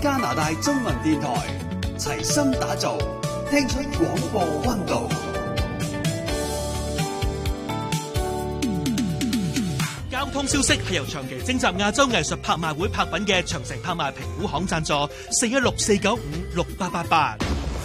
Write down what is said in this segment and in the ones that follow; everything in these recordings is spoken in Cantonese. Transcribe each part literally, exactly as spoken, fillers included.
加拿大中文電台，齊心打造，聽出廣播溫度。 交通消息係由長期徵集亞洲藝術拍賣會拍品嘅長城拍賣評估行贊助，四一六四九五六八八八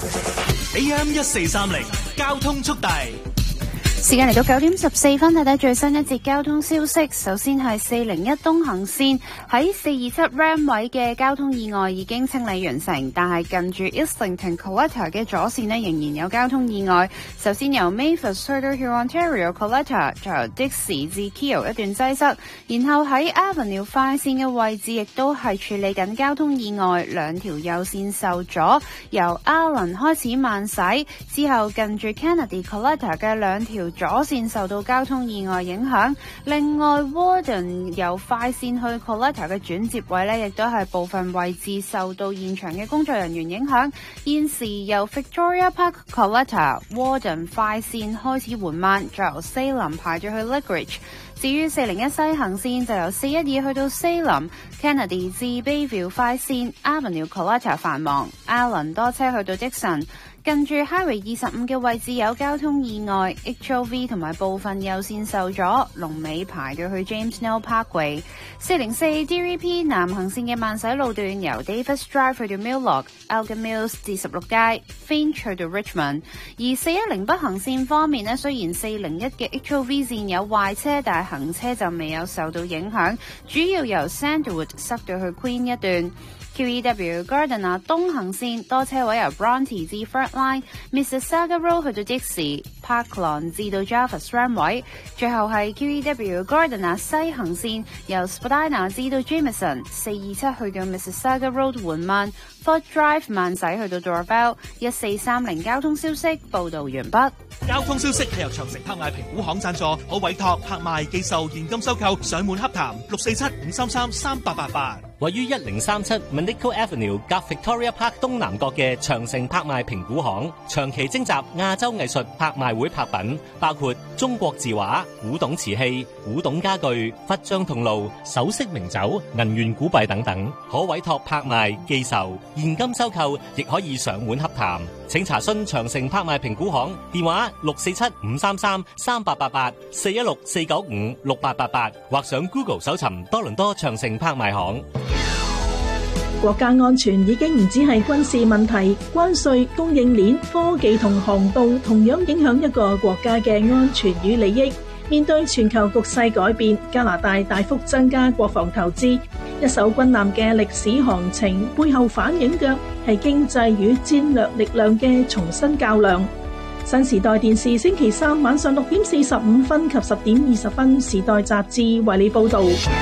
A M 一四三零交通速遞。 時間嚟到九點十四分，睇睇最新一節交通消息。首先係四零一東行線喺四二七 Ram 位嘅交通意外已經清理完成，但係近住 Islington Collector 嘅左線呢仍然有交通意外。首先由 Mayfield 去到 Ontario Collector， 再由的士至 Keele 一段擠塞，然後喺 Avenue 快線嘅位置亦都係處理緊交通意外，兩條右線受阻，由 Allen 開始慢駛，之後近住 Kennedy Collector 嘅兩條左線受到交通意外影響，另外 Warden 由快線去 Collector 嘅轉接位呢亦都係部分位置受到現場嘅工作人員影響。現時由 Victoria Park Collector Warden 快線開始緩慢，再由 Salem 排咗去 Lethbridge。至於四零一西行線就由四一二去到 Salem Kennedy 至 Bayview 快線 Avenue Collector 繁忙， Allen 多車去到 Dixon。近住 Highway 二十五嘅位置有交通意外 ，H O V 同埋部分右線受阻，龍尾排到去 James Snow Parkway。四零四 D V P 南行線嘅慢駛路段由 Davis Drive 去到 Millock、Elgin Mills 至十六街 ，Finch 去到 Richmond。而四一零北行線方面呢，雖然四零一嘅 H O V 線有壞車，但係行車就未有受到影響，主要由 Sandwood 塞到去 Queen 一段。Q E W Gardiner 東行線多車位由 Bronte 至 Frontline、Mississauga Road 去到 Dixie、Park Lawn 至到 Jarvis Ram 位，最後係 Q E W Gardiner 西行線由 Spadina 至到 Jameson、四二七去到 Mississauga Road 緩慢 ，Fort Drive 慢駛去到 Dorval。一四三零交通消息報導完畢。 交通消息係由長城拍賣評估行贊助，可委託拍賣、寄售、現金收購，上門洽談六四七五三三三八八八。 位於一零三七 Manico Avenue 隔 Victoria Park 東南角嘅長城拍賣評估行，長期徵集亞洲藝術拍賣會拍品，包括中國字畫、古董瓷器、古董家具、忽章銅爐、首飾名酒、銀元古幣等等，可委託拍賣、寄售、現金收購，亦可以上門洽談。請查詢長城拍賣評估行電話六四七五三三三八八八四一六四九五六八八八，或上 Google 搜尋多倫多長城拍賣行。 國家安全已經唔止係軍事問題，關稅、供應鏈、科技同航道同樣影響一個國家嘅安全與利益。面對全球局勢改變，加拿大大幅增加國防投資，一艘軍艦嘅歷史航程背後反映嘅係經濟與戰略力量嘅重新較量。新時代電視星期三晚上六點四十五分及十點二十分，時代雜誌為你報道。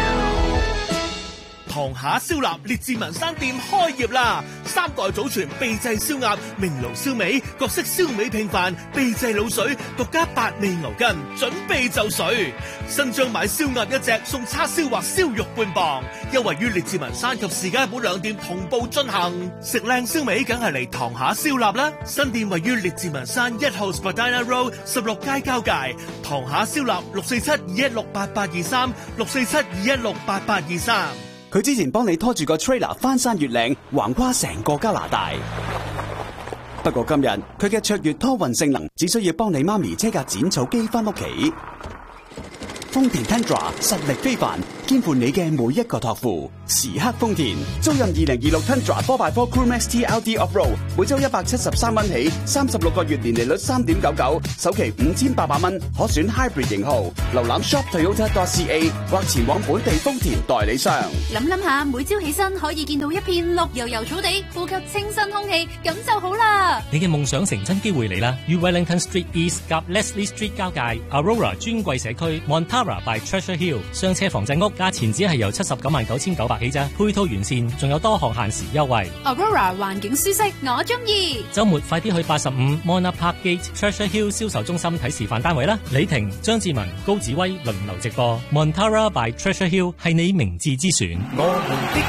塘下燒臘列治文山店開業啦！三代祖傳秘製燒鴨、明爐燒味、各式燒味拼飯、秘製滷水、獨家八味牛筋，準備就緒。新張買燒鴨一隻送叉燒或燒肉半磅，優惠於列治文山及士嘉堡兩店同步進行。食靚燒味梗係嚟塘下燒臘啦！新店位於列治文山一號 Spadina Road 十六街交界。塘下燒臘六四七二一六八八二三六四七二一六八八二三。 佢之前幫你拖住個 trailer 翻山越嶺，橫跨成個加拿大。不過今日佢嘅卓越拖運性能，只需要幫你媽咪車架剪草機翻屋企。豐田 Tundra 實力非凡，肩負你嘅每一個託付。時刻豐田租賃二零二六 Tundra 四 by 四 Crew Max T L D Off-Road， 每周一百七十三蚊起，三十六個月年利率三點九九，首期五千八百蚊，可選 Hybrid 型號。瀏覽 shop toyota dot c a 或前往本地豐田代理商。 諗諗下，每朝起身可以見到一片綠油油草地，呼吸清新空氣，咁就好啦。 你嘅夢想成真機會嚟啦！於 Wellington Street East 及 Leslie Street 交界 Aurora 專櫃社區 Montara by Treasure Hill 雙車房仔屋，價錢只係由七十九萬九千九百起咋，配套完善，仲有多項限時優惠。 Aurora 環境舒適，我中意。週末快啲去八十五 Mona Park Gate Treasure Hill 銷售中心睇示範單位啦！李婷、張志文、高子威輪流直播 Montara by Treasure Hill 係你明智之選。 我們的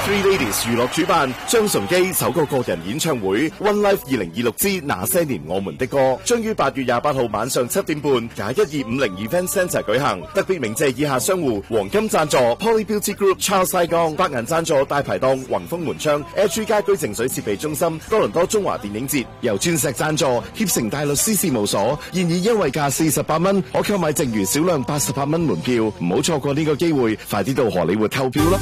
Three Ladies 娛樂主辦張崇基首個個人演唱會 One Life 二零二六之那些年我們的歌，將於八月廿八號晚上七點半廿一二五零 Event Centre 舉行。特別鳴謝以下商戶：黃金贊助 Poly Beauty Group Charles 西江，白銀贊助大排檔宏豐門窗 H 家居淨水設備中心，多倫多中華電影節，由鑽石贊助協成大律師事務所。現已優惠價四十八蚊，可購買剩餘少量八十八蚊門票，唔好錯過呢個機會，快啲到荷里活購票啦！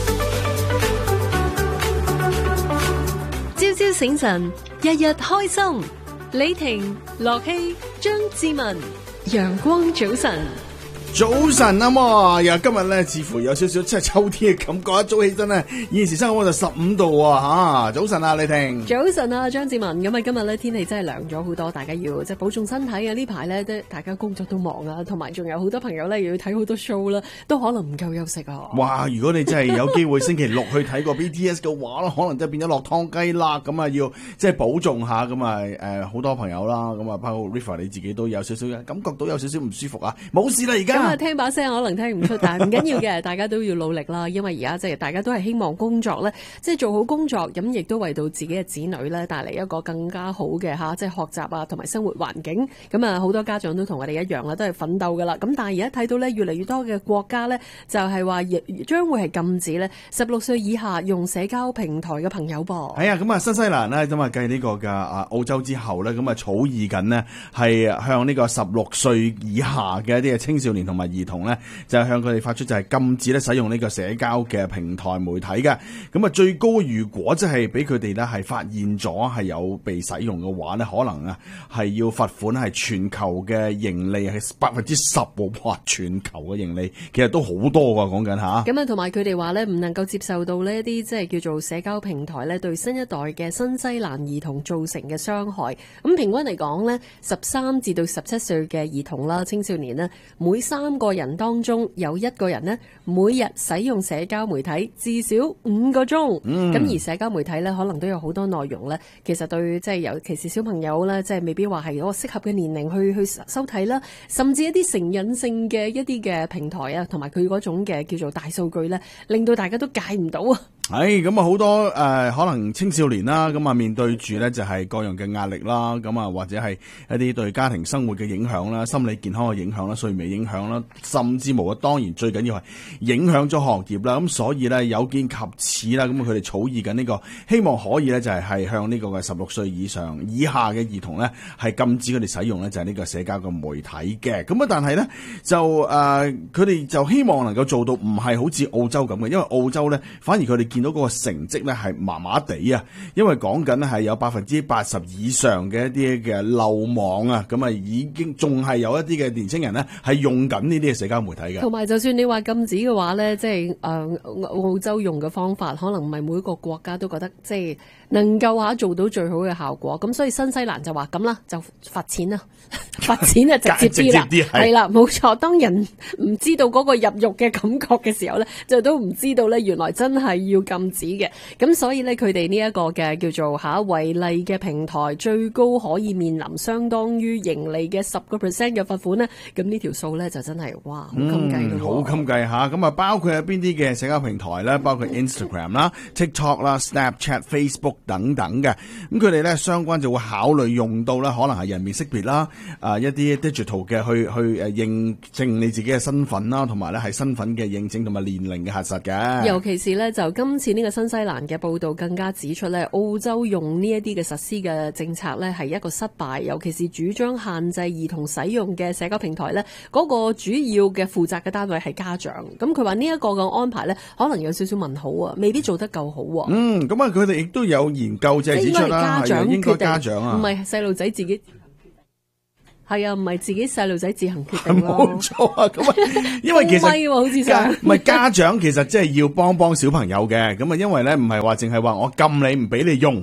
朝朝醒神，日日開心。李婷、樂希、張志文，陽光早晨。 早晨啊嘛，又今日咧，似乎有少少即係秋天嘅感覺。一早起身咧，現時香港就十五度啊吓。早晨啊，李婷。 早晨啊，張志文。咁啊，今日咧天氣真係涼咗好多，大家要即係保重身體啊。呢排咧，都大家工作都忙啊，同埋仲有好多朋友咧，又要睇好多 show 啦，都可能唔夠休息啊。 哇！如果你真係有機會星期六去睇個 B T S 嘅話，可能真係變咗落湯雞啦。咁啊，要即係保重下。咁啊，誒，好多朋友啦，咁啊，包括 River 你自己都有少少感覺到有少少唔舒服啊。冇事啦，而家。 聽把聲可能聽唔出，但係唔緊要嘅，大家都要努力啦。因為而家即係大家都係希望工作咧，即係做好工作，咁亦都為到自己嘅子女咧帶嚟一個更加好嘅吓，即係學習啊同埋生活環境。咁啊，好多家長都同我哋一樣啦，都係奮鬥噶啦。咁但係而家睇到咧，越嚟越多嘅國家咧，就係話亦將會係禁止咧十六歲以下用社交平台嘅朋友噃。 係啊，咁啊，新西蘭咧咁啊，繼呢個嘅啊澳洲之後咧，咁啊草擬緊呢係向呢個十六歲以下嘅一啲嘅青少年同埋兒童咧，就係向佢哋發出就係禁止咧使用呢個社交嘅平台媒體嘅。咁啊，最高如果即係俾佢哋咧係發現咗係有被使用嘅話咧，可能啊係要罰款係全球嘅盈利係百分之十喎。哇！全球嘅盈利其實都好多㗎，講緊吓。咁啊， 同埋佢哋話咧唔能夠接受到呢一啲即係叫做社交平台咧對新一代嘅新西蘭兒童造成嘅傷害。咁平均嚟講咧，十三至到十七歲嘅兒童啦、青少年咧，每三個人當中有一個人呢，每日使用社交媒體至少五個鐘。咁、嗯、而社交媒體呢，可能都有好多內容呢，其實對即係尤其是小朋友呢，即係未必話係嗰個適合嘅年齡去去收睇啦。甚至一啲成癮性嘅一啲嘅平台啊，同埋佢嗰種嘅叫做大數據呢，令到大家都戒唔到啊。 係咁啊，好多誒、呃，可能青少年啦，咁啊面對住呢就係各樣嘅壓力啦，咁啊或者係一啲對家庭生活嘅影響啦、心理健康嘅影響啦、睡眠影響啦，甚至無啊，當然最緊要係影響咗學業啦。咁所以呢，有見及此啦，咁佢哋草擬緊呢個，希望可以呢就係係向呢個嘅十六歲以上以下嘅兒童呢係禁止佢哋使用呢就係呢個社交嘅媒體嘅。咁啊，但係呢，就誒，佢哋就希望能夠做到唔係好似澳洲咁嘅，因為澳洲呢，反而佢哋見到嗰個成績咧係麻麻地啊，因為講緊係有百分之八十以上嘅一啲嘅漏網啊，咁啊已經仲係有一啲嘅年青人咧係用緊呢啲嘅社交媒體嘅。 同埋就算你話禁止嘅話咧，即係誒澳洲用嘅方法，可能唔係每個國家都覺得即係能夠吓做到最好嘅效果。咁所以新西蘭就話咁啦，就罰錢啦，罰錢啊直接啲啦，係啦，冇錯。當人唔知道嗰個入獄嘅感覺嘅時候咧，就都唔知道咧，原來真係要禁止嘅。咁所以咧，佢哋呢一個嘅叫做吓違例嘅平台，最高可以面臨相當於盈利嘅十個 percent 嘅罰款咧。咁呢條數咧就真係哇好襟計咯， 好襟計吓。咁啊，包括有邊啲嘅社交平台咧？包括 Instagram 啦、TikTok 啦、Snapchat、Facebook 等等嘅。咁佢哋咧相關就會考慮用到咧，可能係人面識別啦，啊一啲 digital 嘅去去誒認證你自己嘅身份啦，同埋咧係身份嘅認證同埋年齡嘅核實嘅。 尤其是咧就今次呢個新西蘭嘅報道更加指出咧，澳洲用呢一啲嘅實施嘅政策咧係一個失敗，尤其是主張限制兒童使用嘅社交平台咧，嗰個主要嘅負責嘅單位係家長。咁佢話呢一個嘅安排咧，可能有少少問號啊，未必做得夠好。 嗯，咁啊，佢哋亦都有研究就係指出啦，係應該家長啊， 唔係細路仔自己。係啊，唔係自己細路仔自行決定咯。 冇錯啊，咁啊，因為其實好似想唔係家長其實即係要幫幫小朋友嘅。咁啊，因為咧唔係話淨係話我禁你唔俾你用。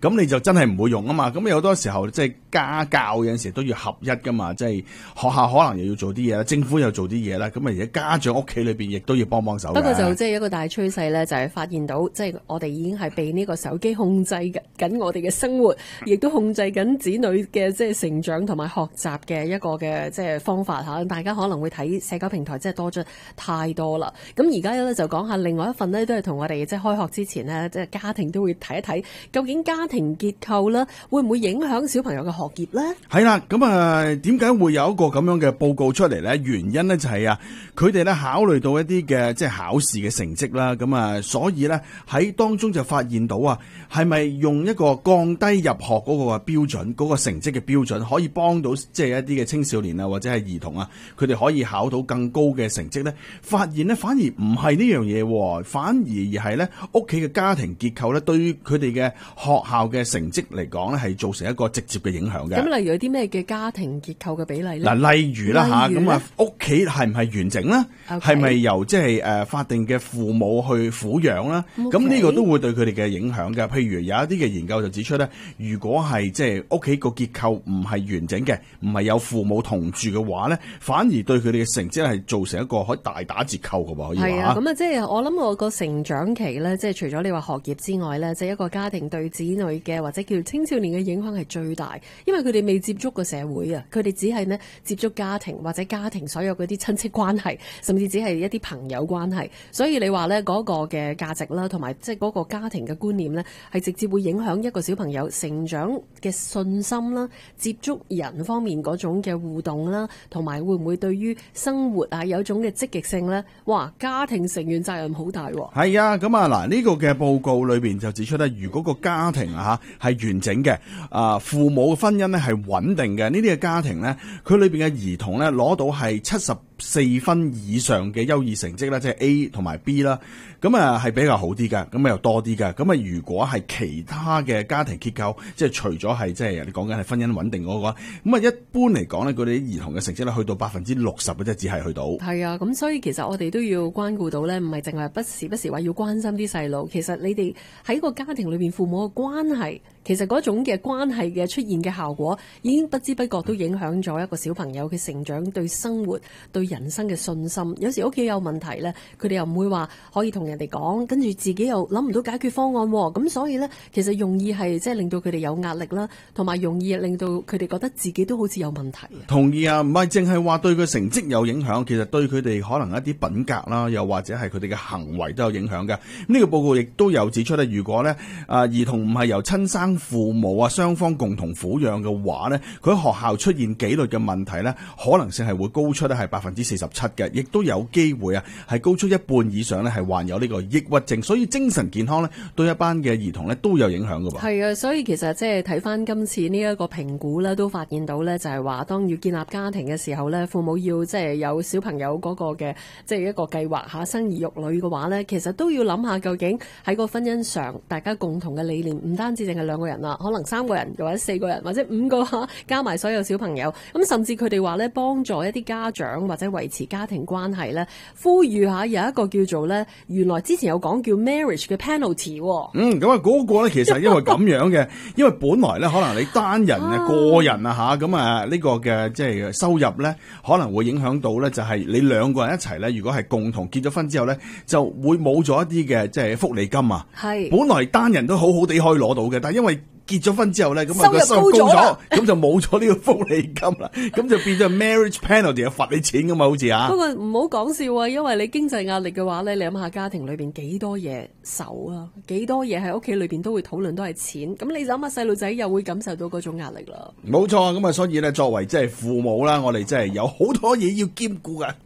咁你就真係唔會用啊嘛。咁有好多時候即係家教有陣時都要合一噶嘛，即係學校可能又要做啲嘢啦，政府又做啲嘢啦，咁啊而家家長屋企裏邊亦都要幫幫手。 不過就即係一個大趨勢咧，就係發現到即係我哋已經係被呢個手機控制緊我哋嘅生活，亦都控制緊子女嘅即係成長同埋學習嘅一個嘅即係方法嚇。大家可能會睇社交平台，即係多咗太多啦。咁而家咧就講下另外一份呢，都係同我哋即係開學之前呢，即係家庭都會睇一睇，究竟家庭結構咧會唔會影響小朋友嘅學業咧？ 係啦，咁啊點解會有一個咁樣嘅報告出嚟咧？原因咧就係啊，佢哋咧考慮到一啲嘅即係考試嘅成績啦，咁啊所以咧喺當中就發現到啊，係咪用一個降低入學嗰個標準，嗰個成績嘅標準，可以幫到即係一啲嘅青少年啊或者係兒童啊，佢哋可以考到更高嘅成績咧？發現咧反而唔係呢樣嘢，反而而係咧屋企嘅家庭結構咧對佢哋嘅學校嘅成績嚟講咧係造成一個直接嘅影響嘅。 咁例如有啲咩嘅家庭結構嘅比例咧？ 嗱，例如啦吓，咁啊屋企係唔係完整啦？係咪 Okay. 由即係誒法定嘅父母去撫養啦？咁呢 Okay. 個都會對佢哋嘅影響嘅。譬如有一啲嘅研究就指出咧，如果係即係屋企個結構唔係完整嘅，唔係有父母同住嘅話咧，反而對佢哋嘅成績係造成一個可以大打折扣嘅喎。可以話係啊，咁啊即係我諗我個成長期咧，即係除咗你話學業之外咧，即係一個家庭對子女嘅或者叫青少年嘅影響係最大，因為佢哋未接觸過社會啊，佢哋只係呢接觸家庭或者家庭所有嗰啲親戚關係，甚至只係一啲朋友關係，所以你話咧嗰個嘅價值啦，同埋即係嗰個家庭嘅觀念咧，係直接會影響一個小朋友成長嘅信心啦、接觸人方面嗰種嘅互動啦，同埋會唔會對於生活啊有一種嘅積極性咧？哇，家庭成員責任好大喎。 係啊，咁啊嗱，呢個嘅報告裏邊就指出咧，如果個家庭啊嚇係完整嘅，啊父母嘅婚姻咧係穩定嘅，呢啲嘅家庭咧，佢裏邊嘅兒童咧攞到係七十四分以上嘅優異成績啦，即係 A 同埋 B 啦，咁啊係比較好啲噶，咁啊又多啲噶。咁啊如果係其他嘅家庭結構，即係除咗係即係你講緊係婚姻穩定嗰個，咁啊一般嚟講咧，佢哋啲兒童嘅成績咧去到百分之六十嘅啫，只係去到。 係啊，咁所以其實我哋都要關顧到咧，唔係淨係不時不時話要關心啲細路，其實你哋喺個家庭裏邊父母嘅關係，其實嗰種嘅關係嘅出現嘅效果，已經不知不覺都影響咗一個小朋友嘅成長，對生活、對人生嘅信心。有時屋企有問題咧，佢哋又唔會話可以同人哋講，跟住自己又諗唔到解決方案，咁所以咧，其實容易係即係令到佢哋有壓力啦，同埋容易令到佢哋覺得自己都好似有問題。 同意啊，唔係淨係話對佢成績有影響，其實對佢哋可能一啲品格啦，又或者係佢哋嘅行為都有影響嘅。呢個報告亦都有指出咧，如果咧啊兒童唔係由親生父母啊雙方共同撫養嘅話咧，佢喺學校出現紀律嘅問題咧，可能性係會高出咧係百分之四十七嘅，亦都有機會啊係高出一半以上咧係患有呢個抑鬱症，所以精神健康咧對一班嘅兒童咧都有影響㗎噃。 係啊，所以其實即係睇翻今次呢一個評估咧，都發現到咧就係話，當要建立家庭嘅時候咧，父母要即係有小朋友嗰個嘅即係一個計劃下生兒育女嘅話咧，其實都要諗下究竟喺個婚姻上大家共同嘅理念，唔單止淨係兩個人啦，可能三個人或者四個人或者五個加埋所有小朋友，咁甚至佢哋話咧幫助一啲家長或者維持家庭關係咧，呼籲下有一個叫做咧，原來之前有講叫 marriage 嘅 penalty。 嗯，咁啊嗰個咧其實因為咁樣嘅，因為本來咧可能你單人啊個人啊吓，咁啊呢個嘅即係收入咧可能會影響到咧，就係你兩個人一齊咧，如果係共同結咗婚之後咧，就會冇咗一啲嘅即係福利金啊。係本來單人都好好地可以攞到嘅，但係因為結咗婚之後咧，咁啊個收入高咗，咁就冇咗呢個福利金啦，咁就變咗 marriage penalty，罰你錢噶嘛，好似啊。不過唔好講笑啊，因為你經濟壓力嘅話咧，你諗下家庭裏邊幾多嘢受啊，幾多嘢喺屋企裏邊都會討論都係錢，咁你諗下細路仔又會感受到嗰種壓力啦。 冇錯啊，咁啊，所以咧作為即係父母啦，我哋真係有好多嘢要兼顧噶。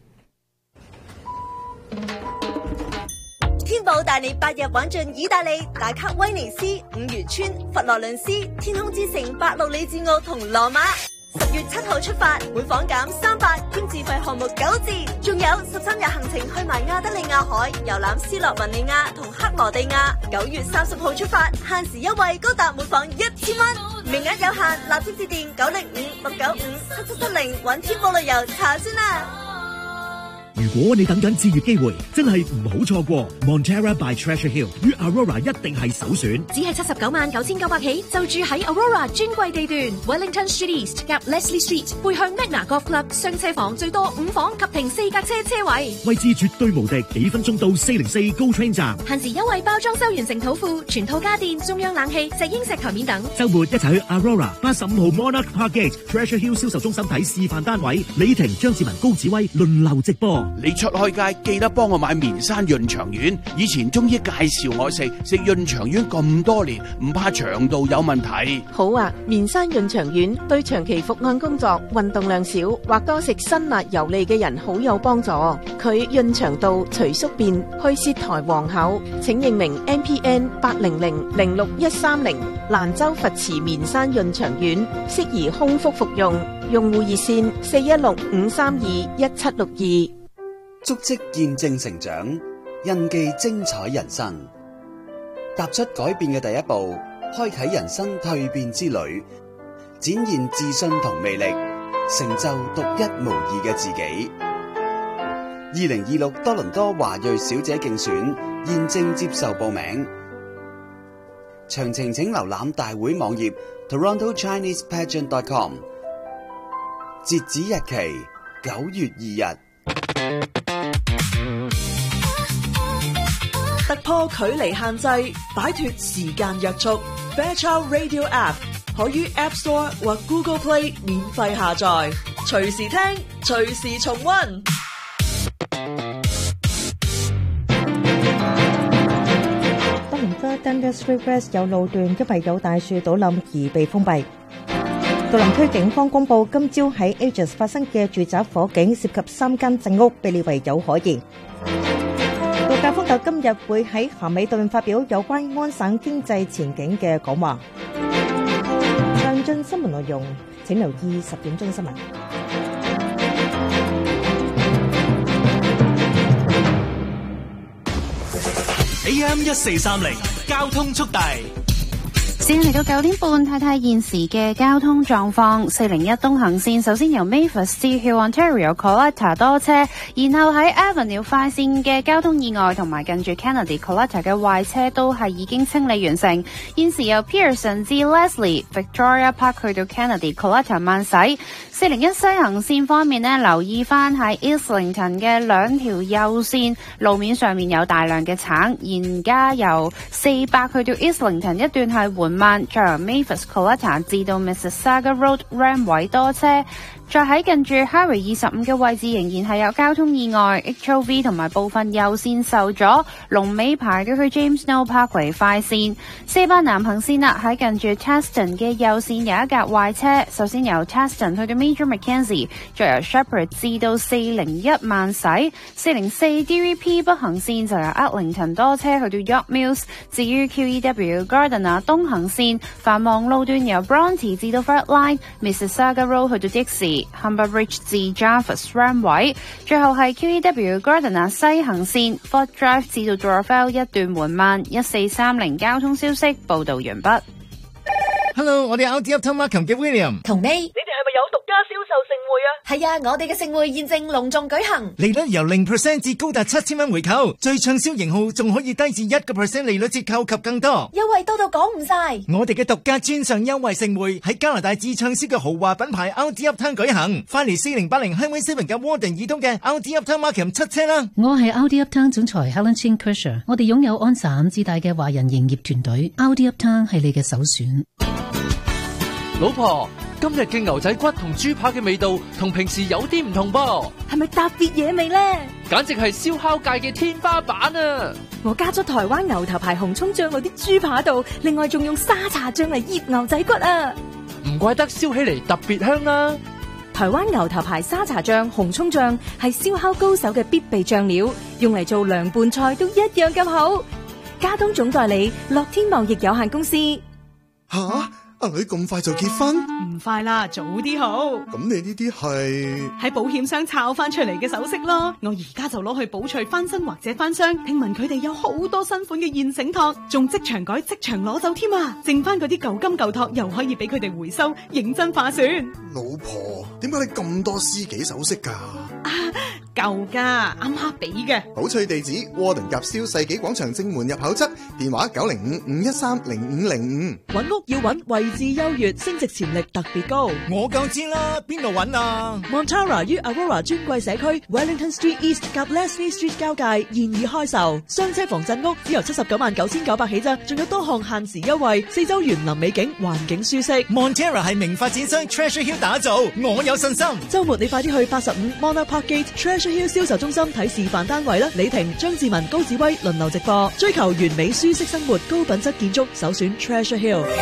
天寶帶你八日玩盡意大利，打卡威尼斯、五漁村、佛羅倫斯、天空之城、伯路里治奧同羅馬。十月七號出發，每房減三百，兼自費項目九折，仲有十三日行程去埋亞得里亞海，遊覽斯洛文尼亞同克羅地亞。九月三十號出發，限時優惠高達每房一千蚊，名額有限，立即致電九零五六九五七七七零揾天寶旅遊查詢啦。 如果你等緊置業機會，真係唔好錯過 Montera by Treasure Hill 與 Aurora 一定係首選。 只係七十九萬九千九百起，就住喺 Aurora 專櫃地段 Wellington Street East 夾 Leslie Street， 背向 Magna Golf Club， 雙車房最多五房及停四架車車位， 位置絕對無敵，幾分鐘到四零四 GO Train 站。 限時優惠包裝修完成土庫，全套家電、中央冷氣、石英石台面等。 週末一齊去 Aurora 八十五號 Monarch Park Gate Treasure Hill 銷售中心睇示範單位，李婷、張志文、高子威輪流直播。 你出開街記得幫我買棉山潤腸丸，以前中醫介紹我食，食潤腸丸咁多年，唔怕腸道有問題。 好啊，棉山潤腸丸對長期伏案工作、運動量少或多食辛辣油膩嘅人好有幫助。佢潤腸道、除宿便、去舌苔黃口，請認明 M P N 八零零零六一三零，蘭州佛慈棉山潤腸丸，適宜空腹服用。用戶熱線四一六五三二一七六二。 足跡見證成長，印記精彩人生。踏出改變嘅第一步，開啟人生蛻變之旅，展現自信同魅力，成就獨一無二嘅自己。二零二六多倫多華裔小姐競選現正接受報名，詳情請瀏覽大會網頁 toronto chinese pageant dot com。截止日期九月二日。 突破距離限制，擺脫時間約束。Fairchild Radio App 可於 App Store 或 Google Play 免費下載，隨時聽，隨時重溫。 多倫多 Dundas Street West 有路段因為有大樹倒冧而被封閉。杜林區警方公布，今朝喺 Aegis 發生嘅住宅火警涉及三間正屋，被列為有可疑。度假風球今日會喺咸美頓發表有關安省經濟前景嘅講話。詳盡新聞內容，請留意十點鐘新聞。 A M 一四三零交通速遞。 時間嚟到九點半，睇睇現時嘅交通狀況。四零一東行線首先由 Mavis 至去 Ontario Collector 多車，然後喺 Avenue 快線嘅交通意外同埋近住 Kennedy Collector 嘅壞車都係已經清理完成。現時由 Pearson 至 Leslie Victoria Park 去到 Kennedy Collector 慢駛。四零一西行線方面呢，留意翻喺 Islington 嘅兩條右線路面上面有大量嘅橙，現家由四百去到 Islington 一段係緩慢，再由 Mavis Collector 至到 Mississauga Road Ram 位多車。再喺近住 Highway 二十五嘅位置仍然係有交通意外 ，H O V 同埋部分右線受阻，龍尾排到去 James Snow Parkway 快線。四班南行線啦，喺近住 Taston 嘅右線有一架壞車，首先由 Taston 去到 Major Mackenzie， 再由 Shepherd 至到四零一慢駛。四零四 D V P 北行線就由 Eglinton 多車去到 York Mills。至於 Q E W Gardiner 東行線繁忙路段由 Bronte 至到 Fred Line、Mississauga Road 去到 Dixie。Humber Bridge 至 Jarvis Ram 位，最後係 Q E W Gardiner 西行線 Fort Drive 至到 Doraville 一段緩慢。一四三零交通消息報道完畢。 Hello， 我哋 Audi Uptown Markham 嘅 William。 同你，你哋係咪有獨家銷售盛會啊？係啊，我哋嘅盛會現正隆重舉行， 利率由零 percent 至高達七千蚊回購，最暢銷型號仲可以低至一個 percent 利率折扣及更多， 優惠多到講唔晒。 我哋嘅獨家專上優惠盛會喺加拿大至暢銷嘅豪華品牌 Audi Uptown 舉行，快嚟四零八零 Highway Seven 嘅 Warden 以東嘅 Audi Uptown Markham 七車啦！ 我係 Audi Uptown 總裁 Helen Chin Kersher， 我哋擁有安省至大嘅華人營業團隊 ，Audi Uptown 係你嘅首選。 老婆，今日嘅牛仔骨同豬扒嘅味道同平時有啲唔同噃， 係咪特別野味呢？ 簡直係燒烤界嘅天花板啊！ 我加咗台灣牛頭牌紅蔥醬喺啲豬扒度，另外仲用沙茶醬嚟醃牛仔骨啊！ 唔怪得燒起嚟特別香啦！ 台灣牛頭牌沙茶醬、紅蔥醬係燒烤高手嘅必備醬料，用嚟做涼拌菜都一樣咁好。加東總代理樂天貿易有限公司。 吓？阿女咁快就結婚？ 唔快啦，早啲好。 咁你呢啲係喺保險箱抄翻出嚟嘅首飾咯，我而家就攞去寶翠翻新或者翻箱。聽聞佢哋有好多新款嘅現成托，仲即場改即場攞走添啊！剩翻嗰啲舊金舊托又可以俾佢哋回收，認真划算。 老婆，點解你咁多私己首飾噶？ 啊， 舊噶，啱啱俾嘅。 寶翠地址窩頓夾肖世紀廣場正門入口側，電話九零五五一三零五零五。 揾屋要揾位置優越，升值潛力特別高。 我夠知啦，邊度揾啊 ？Montara 於 Aurora 專櫃社區 Wellington Street East 及 Leslie Street 交界現已開售，雙車房鎮屋只由七十九萬九千九百起咋，仲有多項限時優惠，四周園林美景，環境舒適。 Montara 係名發展商 Treasure Hill 打造，我有信心。 週末你快啲去八十五 Monarch Park Gate Treasure Hill 銷售中心睇示範單位啦！李婷、張志文、高志威輪流直播，追求完美舒適生活，高品質建築，首選 Treasure Hill。